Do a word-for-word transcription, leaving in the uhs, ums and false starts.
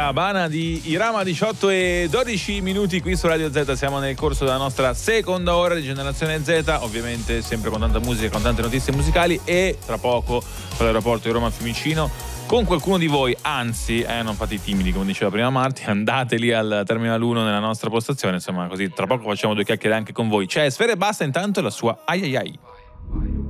Habana di Irama, diciotto e dodici minuti qui su Radio Z. Siamo nel corso della nostra seconda ora di Generazione Z, ovviamente sempre con tanta musica, con tante notizie musicali, e tra poco con l'aeroporto di Roma Fiumicino con qualcuno di voi. Anzi, eh, non fate i timidi, come diceva prima Marti, andate lì al Terminal uno nella nostra postazione, insomma, così tra poco facciamo due chiacchiere anche con voi. C'è Sfera Ebbasta, intanto la sua ai ai ai.